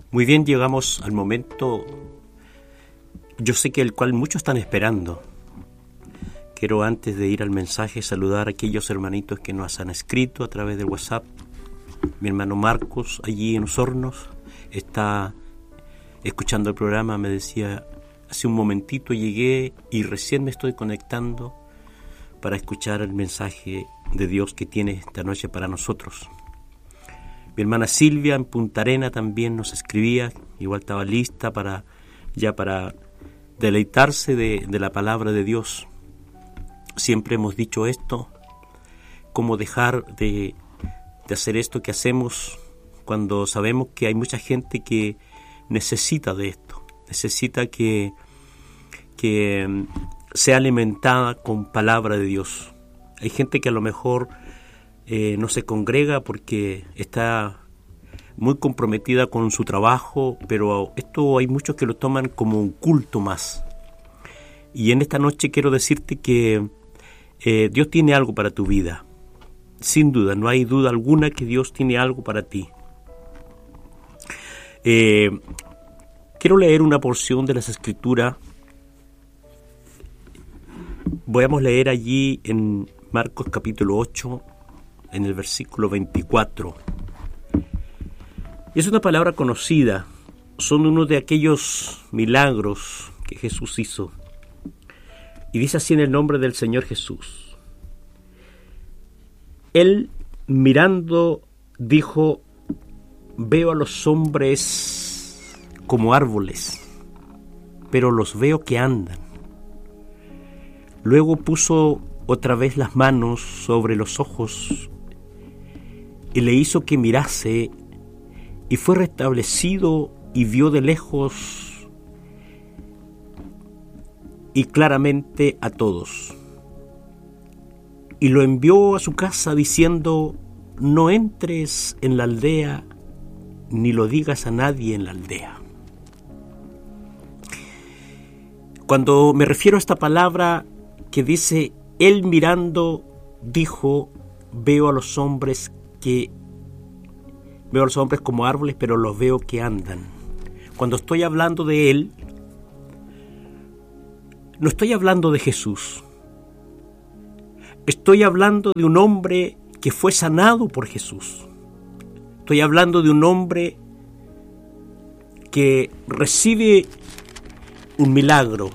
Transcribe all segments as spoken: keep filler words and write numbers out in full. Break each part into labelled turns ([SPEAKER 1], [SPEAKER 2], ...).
[SPEAKER 1] Muy bien, llegamos al momento, yo sé que el cual muchos están esperando. Quiero, antes de ir al mensaje, saludar a aquellos hermanitos que nos han escrito a través del WhatsApp. Mi hermano Marcos, allí en Osornos, está escuchando el programa. Me decía, hace un momentito llegué y recién me estoy conectando para escuchar el mensaje de Dios que tiene esta noche para nosotros. Mi hermana Silvia en Punta Arena también nos escribía, igual estaba lista para ya para deleitarse de, de la palabra de Dios. Siempre hemos dicho esto, cómo dejar de, de hacer esto que hacemos cuando sabemos que hay mucha gente que necesita de esto, necesita que, que sea alimentada con palabra de Dios. Hay gente que a lo mejor eh, no se congrega porque está muy comprometida con su trabajo, pero esto hay muchos que lo toman como un culto más. Y en esta noche quiero decirte que eh, Dios tiene algo para tu vida. Sin duda, no hay duda alguna que Dios tiene algo para ti. Eh, quiero leer una porción de las Escrituras. Vamos a leer allí en Marcos capítulo ocho, en el versículo veinticuatro. Es una palabra conocida, son uno de aquellos milagros que Jesús hizo. Y dice así en el nombre del Señor Jesús. Él, mirando, dijo: veo a los hombres como árboles, pero los veo que andan. Luego puso otra vez las manos sobre los ojos y le hizo que mirase, y fue restablecido y vio de lejos y claramente a todos. Y lo envió a su casa diciendo: no entres en la aldea ni lo digas a nadie en la aldea. Cuando me refiero a esta palabra que dice, él mirando dijo, veo a los hombres que veo a los hombres como árboles, pero los veo que andan. Cuando estoy hablando de él, no estoy hablando de Jesús. Estoy hablando de un hombre que fue sanado por Jesús. Estoy hablando de un hombre que recibe un milagro.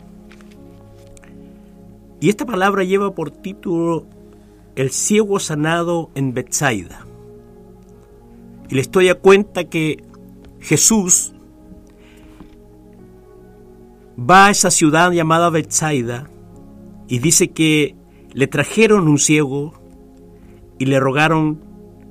[SPEAKER 1] Y esta palabra lleva por título el ciego sanado en Betsaida. Y le estoy a cuenta que Jesús va a esa ciudad llamada Betsaida y dice que le trajeron un ciego y le rogaron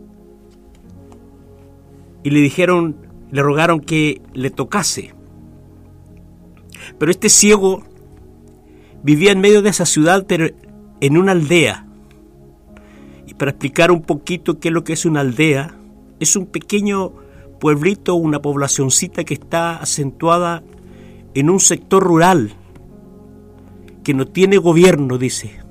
[SPEAKER 1] y le dijeron, le rogaron que le tocase. Pero este ciego vivía en medio de esa ciudad, pero en una aldea. Y para explicar un poquito qué es lo que es una aldea, es un pequeño pueblito, una poblacioncita que está acentuada en un sector rural, que no tiene gobierno, dice.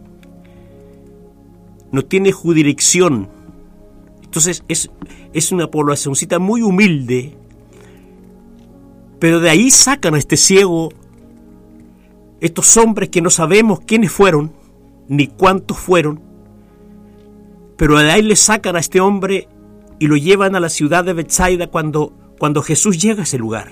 [SPEAKER 1] No tiene jurisdicción. Entonces es, es una poblacioncita muy humilde. Pero de ahí sacan a este ciego, estos hombres que no sabemos quiénes fueron, ni cuántos fueron, pero de ahí le sacan a este hombre y lo llevan a la ciudad de Betsaida cuando, cuando Jesús llega a ese lugar.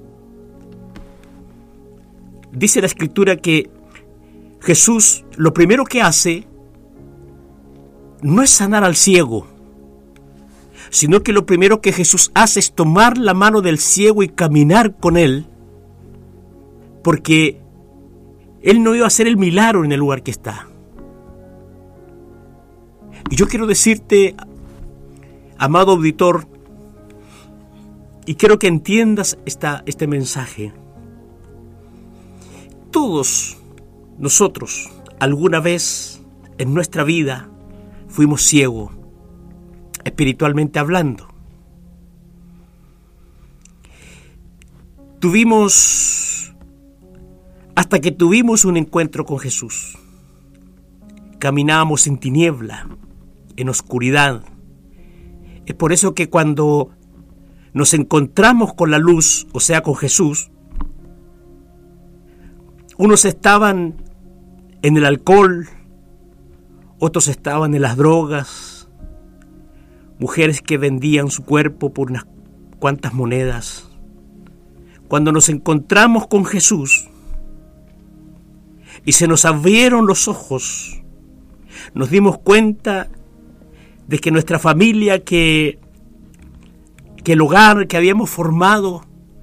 [SPEAKER 1] Dice la Escritura que Jesús lo primero que hace no es sanar al ciego, sino que lo primero que Jesús hace es tomar la mano del ciego y caminar con él, porque él no iba a hacer el milagro en el lugar que está. Y yo quiero decirte, amado auditor, y quiero que entiendas esta, este mensaje. Todos nosotros, alguna vez en nuestra vida, fuimos ciegos, espiritualmente hablando. Tuvimos, hasta que tuvimos un encuentro con Jesús. Caminábamos en tiniebla, en oscuridad. Es por eso que cuando nos encontramos con la luz, o sea, con Jesús, unos estaban en el alcohol, otros estaban en las drogas, mujeres que vendían su cuerpo por unas cuantas monedas. Cuando nos encontramos con Jesús y se nos abrieron los ojos, nos dimos cuenta de que nuestra familia, que, que el hogar que habíamos formado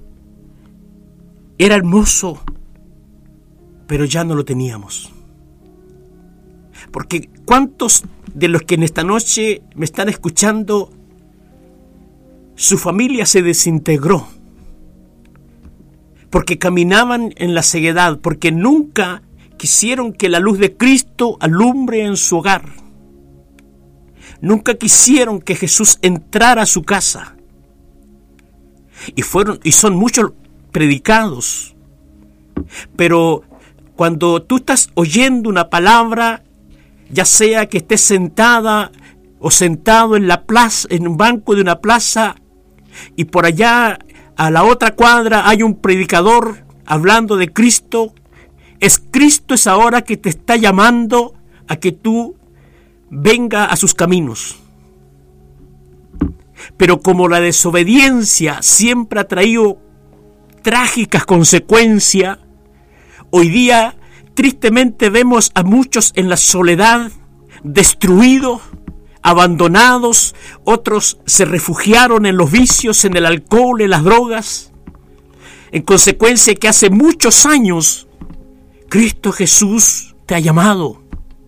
[SPEAKER 1] era hermoso, pero ya no lo teníamos. Porque ¿cuántos de los que en esta noche me están escuchando, su familia se desintegró? Porque caminaban en la ceguedad, porque nunca quisieron que la luz de Cristo alumbre en su hogar. Nunca quisieron que Jesús entrara a su casa. Y fueron, y son muchos predicados. Pero cuando tú estás oyendo una palabra, ya sea que estés sentada o sentado en la plaza, en un banco de una plaza, y por allá a la otra cuadra hay un predicador hablando de Cristo, es Cristo es ahora que te está llamando a que tú venga a sus caminos. Pero como la desobediencia siempre ha traído trágicas consecuencias, hoy día tristemente vemos a muchos en la soledad, destruidos, abandonados. Otros se refugiaron en los vicios, en el alcohol, en las drogas. En consecuencia que hace muchos años Cristo Jesús te ha llamado.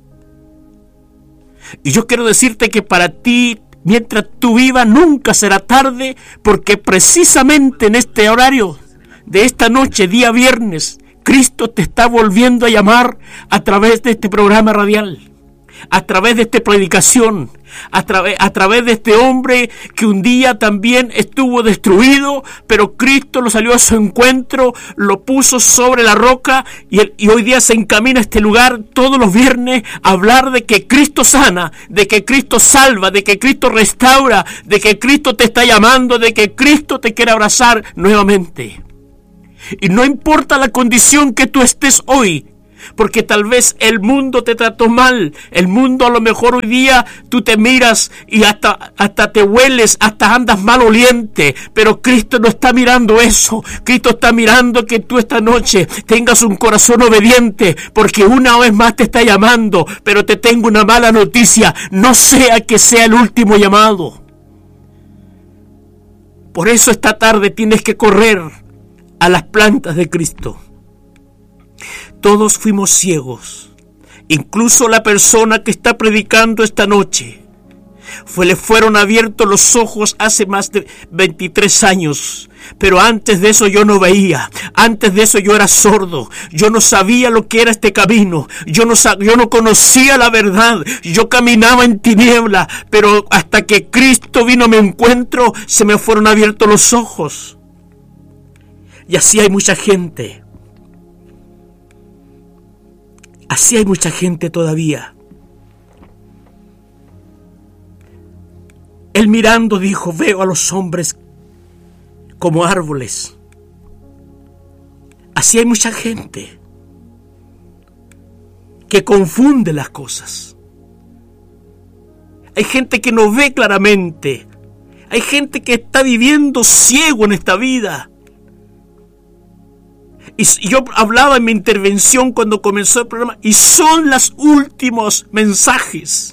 [SPEAKER 1] Y yo quiero decirte que para ti, mientras tú vivas, nunca será tarde, porque precisamente en este horario de esta noche, día viernes, Cristo te está volviendo a llamar a través de este programa radial, a través de esta predicación, a, tra- a través de este hombre que un día también estuvo destruido, pero Cristo lo salió a su encuentro, lo puso sobre la roca y, el, y hoy día se encamina a este lugar todos los viernes a hablar de que Cristo sana, de que Cristo salva, de que Cristo restaura, de que Cristo te está llamando, de que Cristo te quiere abrazar nuevamente. Y no importa la condición que tú estés hoy, porque tal vez el mundo te trató mal, el mundo a lo mejor hoy día tú te miras y hasta, hasta te hueles, hasta andas maloliente, pero Cristo no está mirando eso. Cristo está mirando que tú esta noche tengas un corazón obediente, porque una vez más te está llamando. Pero te tengo una mala noticia, no sea que sea el último llamado. Por eso esta tarde tienes que correr a las plantas de Cristo. Todos fuimos ciegos, incluso la persona que está predicando esta noche. Fue, le fueron abiertos los ojos hace más de veintitrés años, pero antes de eso yo no veía, antes de eso yo era sordo, yo no sabía lo que era este camino, yo no, yo no conocía la verdad, yo caminaba en tiniebla, pero hasta que Cristo vino a mi encuentro, se me fueron abiertos los ojos. Y así hay mucha gente. Así hay mucha gente todavía. Él mirando dijo, veo a los hombres como árboles. Así hay mucha gente que confunde las cosas. Hay gente que no ve claramente. Hay gente que está viviendo ciego en esta vida. Y yo hablaba en mi intervención cuando comenzó el programa, y son los últimos mensajes.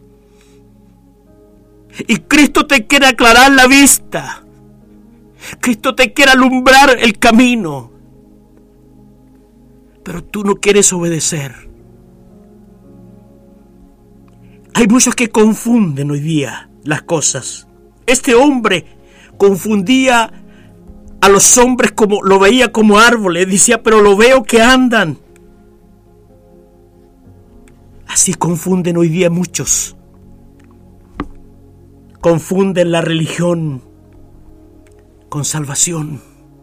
[SPEAKER 1] Y Cristo te quiere aclarar la vista. Cristo te quiere alumbrar el camino. Pero tú no quieres obedecer. Hay muchos que confunden hoy día las cosas. Este hombre confundía a los hombres, como lo veía como árboles, decía, pero lo veo que andan. Así confunden hoy día muchos. Confunden la religión con salvación.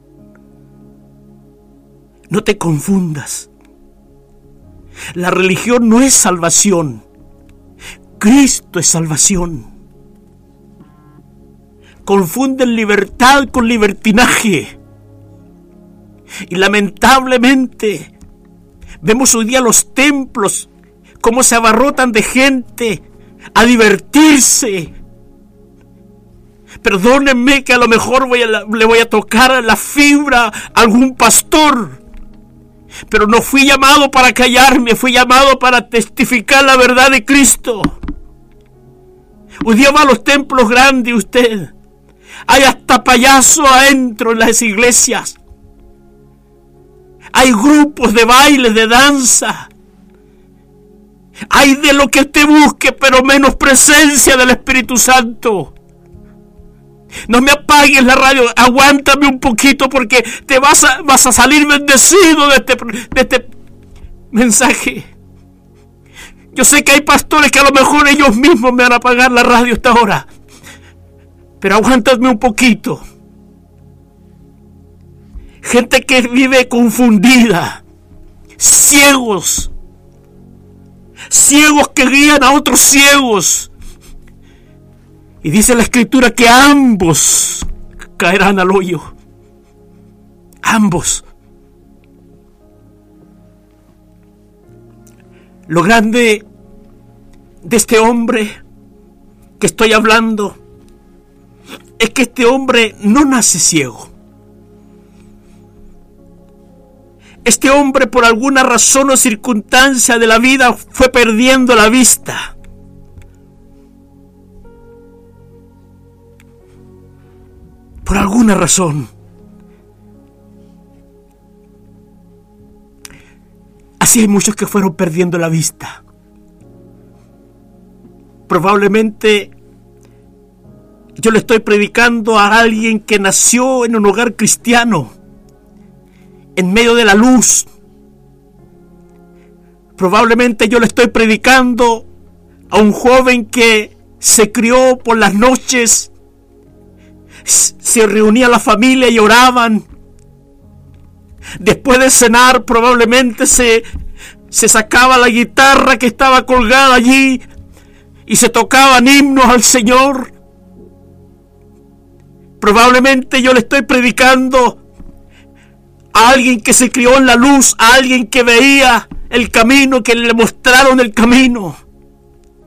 [SPEAKER 1] No te confundas. La religión no es salvación. Cristo es salvación. confunden libertad con libertinaje. Y lamentablemente vemos hoy día los templos cómo se abarrotan de gente a divertirse. Perdónenme que a lo mejor voy a la, le voy a tocar la fibra a algún pastor, pero no fui llamado para callarme, fui llamado para testificar la verdad de Cristo. Hoy día va a los templos grandes usted. Hay hasta payasos adentro en las iglesias. Hay grupos de baile, de danza. Hay de lo que usted busque, pero menos presencia del Espíritu Santo. No me apagues la radio, aguántame un poquito porque te vas a, vas a salir bendecido de este, de este mensaje. Yo sé que hay pastores que a lo mejor ellos mismos me van a apagar la radio a esta hora, pero aguántame un poquito. Gente que vive confundida, ciegos, ciegos que guían a otros ciegos. Y dice la Escritura que ambos caerán al hoyo. Ambos. Lo grande de este hombre que estoy hablando es que este hombre no nace ciego. Este hombre, por alguna razón o circunstancia de la vida, fue perdiendo la vista. Por alguna razón. Así hay muchos que fueron perdiendo la vista. Probablemente yo le estoy predicando a alguien que nació en un hogar cristiano, en medio de la luz. Probablemente yo le estoy predicando a un joven que se crió por las noches. Se reunía la familia y oraban. Después de cenar probablemente se, se sacaba la guitarra que estaba colgada allí y se tocaban himnos al Señor. Probablemente yo le estoy predicando a alguien que se crió en la luz, a alguien que veía el camino, que le mostraron el camino.